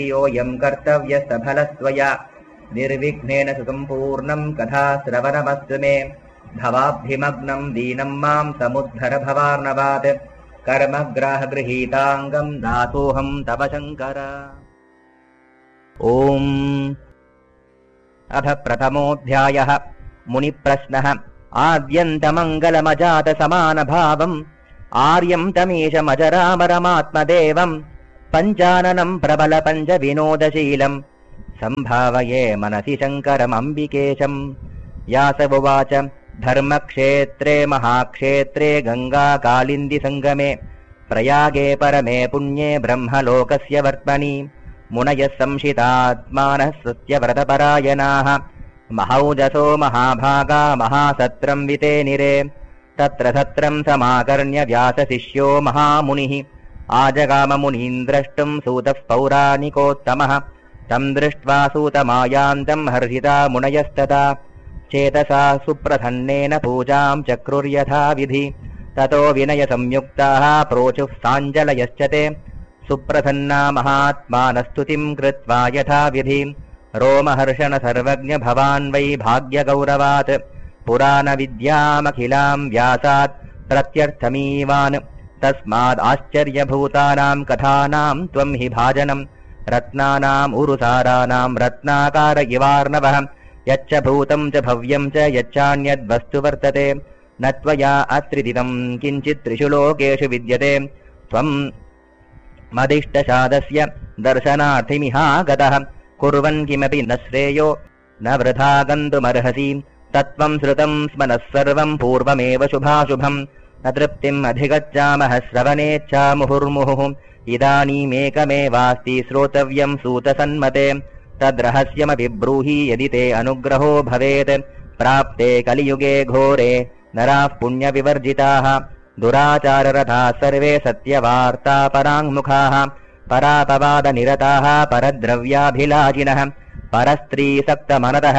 योऽयं कर्तव्यस्तफलस्त्वया निर्विघ्नेन सुसम्पूर्णं कथाश्रवणमस्तु मे भवाब्धिमग्नं दीनं मां समुद्धर भवार्णवात् कर्मग्राहगृहीताङ्गं दासोऽहं तव शङ्कर। ॐ अथ प्रथमोऽध्यायः। मुनिप्रश्नः। आद्यन्तमङ्गलमजातसमानभावम् आर्यं तमीशमजरामरमात्मदेवं पञ्चाननं प्रबलपञ्चविनोदशीलं सम्भावये मनसि शङ्करमम्बिकेशम्। व्यास उवाच। धर्मक्षेत्रे महाक्षेत्रे गङ्गाकालिन्दिसङ्गमे प्रयागे परमे पुण्ये ब्रह्मलोकस्य वर्त्मनि मुनयः संशितात्मानः सत्यव्रतपरायणाः महौजसो महाभागा महासत्रं वितेनिरे तत्र सत्रं समाकर्ण्य व्यासशिष्यो महामुनिः आजगाममुनीन्द्रष्टुं सूतः पौराणिकोत्तमः तं दृष्ट्वा सूतमायान्तं हर्षिता मुनयस्तथा चेतसा सुप्रसन्नेन पूजां चक्रुर्यथाविधि ततो विनयसंयुक्ताः प्रोचुः साञ्जलयश्च ते सुप्रसन्ना महात्मानस्तुतिं कृत्वा यथाविधि रोमहर्षण सर्वज्ञ भवान् वै भाग्यगौरवात् पुराणविद्यामखिलां व्यासात् प्रत्यर्थमीवान् तस्माद् आश्चर्यभूतानां कथानां त्वं हि भाजनं रत्नानाम् उरुसाराणां रत्नाकार इवार्णवः यच्च भूतं च भव्यं च यच्चान्यद्वस्तु वर्तते न त्वया अत्रिदितं किञ्चित् त्रिषु लोकेषु विद्यते त्वं मदिष्टशादस्य दर्शनार्थिमिहागतः कुर्वन् किमपि न श्रेयो न वृथा गन्तुमर्हसि तत्त्वं श्रुतं स्मनः सर्वं पूर्वमेव शुभाशुभं न तृप्तिम् अधिगच्छामः श्रवणेच्छा मुहुर्मुहुः इदानीमेकमेवास्ति श्रोतव्यं सूतसन्मते तद्रहस्यमपि ब्रूहि यदि ते अनुग्रहो भवेत् प्राप्ते कलियुगे घोरे नराः पुण्यविवर्जिताः दुराचाररताः सर्वे सत्यवार्ता पराङ्मुखाः परापवादनिरताः परद्रव्याभिलाषिणः परस्त्रीसक्तमनतः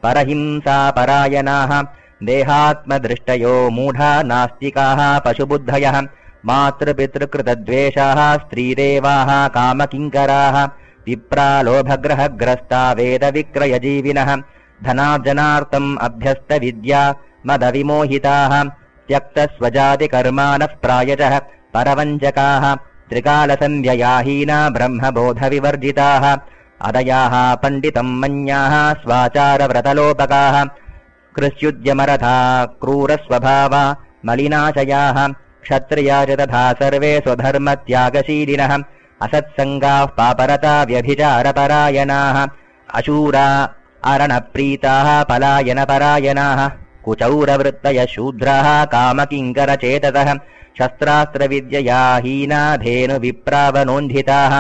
परहिंसापरायणाः देहात्मदृष्टयो मूढा नास्तिकाः पशुबुद्धयः मातृपितृकृतद्वेषाः स्त्रीदेवाः कामकिङ्कराः विप्रालोभग्रहग्रस्ता वेदविक्रयजीविनः धनार्जनार्थम् अभ्यस्तविद्या मदविमोहिताः त्यक्तस्वजातिकर्माणः प्रायशः परवञ्चकाः त्रिकालसन्ध्ययाहीना ब्रह्मबोधविवर्जिताः अदयाः पण्डितम् मन्याः स्वाचारव्रतलोपकाः कृष्युद्यमरथा क्रूरस्वभावा मलिनाशयाः क्षत्रिया च तथा सर्वे स्वधर्मत्यागशीलिनः असत्सङ्गाः पापरता व्यभिचारपरायणाः अशूरा अरणप्रीताः पलायनपरायणाः कुचौरवृत्तयः शूद्राः कामकिङ्करचेतसः शस्त्रास्त्रविद्यया हीना धेनुविप्रावनोन्धिताः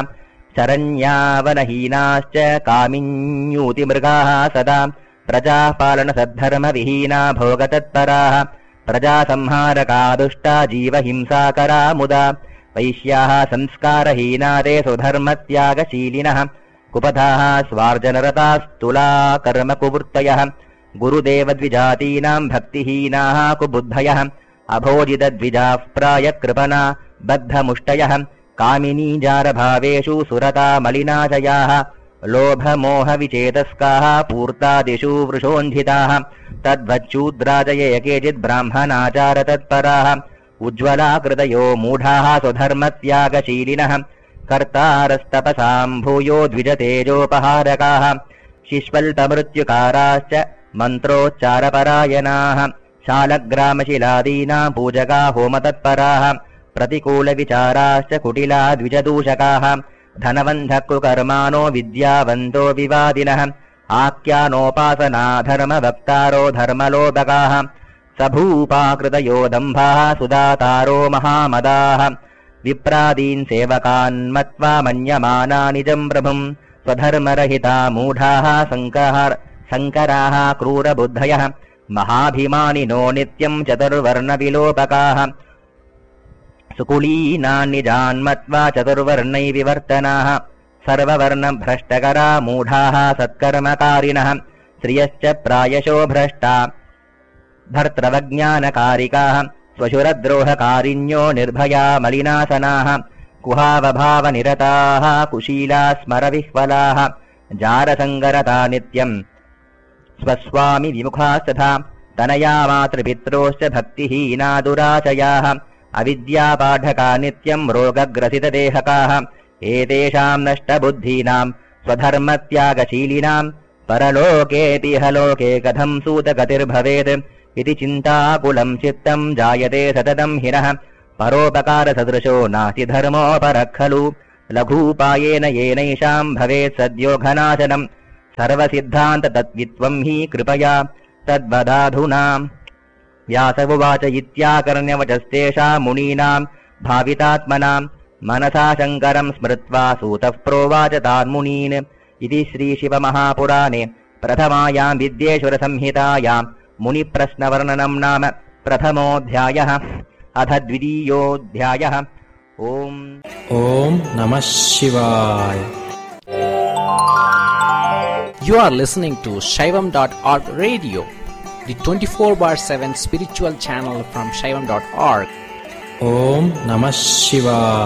शरण्यावनहीनाश्च कामिन्यूतिमृगाः सदा प्रजाः पालनसद्धर्मविहीना भोगतत्पराः प्रजासंहारका दुष्टा जीवहिंसाकरा मुदा वैश्याः संस्कारहीना ते सुधर्मत्यागशीलिनः कुपथाः स्वार्जनरतास्तुला कर्मकुवृत्तयः गुरुदेवद्विजातीनां भक्तिहीनाः कुबुद्धयः अभोजितद्विजाः प्रायकृपणा बद्धमुष्टयः कामिनीजारभावेषु सुरता मलिनाशयाः लोभमोहविचेतस्काः पूर्तादिषु वृषोन्धिताः तद्वच्छूद्राजये केचित् ब्राह्मणाचारतत्पराः उज्ज्वलाकृतयो मूढाः स्वधर्मत्यागशीलिनः कर्तारस्तपसां भूयो द्विजतेजोपहारकाः शिष्वल्पमृत्युकाराश्च मन्त्रोच्चारपरायणाः शालग्रामशिलादीनां पूजका होमतत्पराः प्रतिकूलविचाराश्च कुटिला द्विजदूषकाः धनवन्धकुकर्माणो विद्यावन्तो विवादिनः आख्यानोपासना धर्मवक्तारो धर्मलोभकाः सभूपाकृतयो दम्भाः सुदातारो महामदाः विप्रादीन् सेवकान् मत्वा मन्यमाना निजं प्रभुं स्वधर्मरहिता मूढाः सङ्कराः क्रूरबुद्धयः महाभिमानिनो नित्यं चतुर्वर्णविलोपकाः सुकुलीनान्निजान् मत्वा चतुर्वर्णैर्विवर्तनाः सर्ववर्णभ्रष्टकरा मूढाः सत्कर्मकारिणः श्रियश्च प्रायशो भ्रष्टा भर्तृवज्ञानकारिकाः स्वशुरद्रोहकारिण्यो निर्भया मलिनासनाः कुहावभावनिरताः कुशीला स्मरविह्वलाः जारसङ्गरता नित्यम् स्वस्वामि विमुखास्तथा तनया मातृपित्रोश्च भक्तिहीना दुराशयाः अविद्यापाठका नित्यम् रोगग्रसितदेहकाः एतेषाम् नष्टबुद्धीनाम् स्वधर्मत्यागशीलिनाम् परलोकेऽपि हलोके कथम् सूतगतिर्भवेत् इति चिन्ताकुलम् चित्तम् जायते सततम् हिनः परोपकारसदृशो नास्ति धर्मोपरः खलु लघूपायेन येनैषाम् भवेत् सद्यो घनाशनम् सर्वसिद्धान्ततत्त्वित्वम् हि कृपया तद्वदाधुना व्यास उवाच इत्याकर्ण्यवचस्तेषाम् मुनीनाम् भावितात्मनाम् मनसा शङ्करम् स्मृत्वा सूतः प्रोवाच तान्मुनीन् इति श्रीशिवमहापुराणे प्रथमायाम् विद्येश्वरसंहितायाम् मुनिप्रश्नवर्णनम् नाम प्रथमोऽध्यायः अथ द्वितीयोऽध्यायः ॐ नमः शिवाय. You are listening to Shaivam.org radio, the 24/7 spiritual channel from Shaivam.org. Om Namah Shivaya.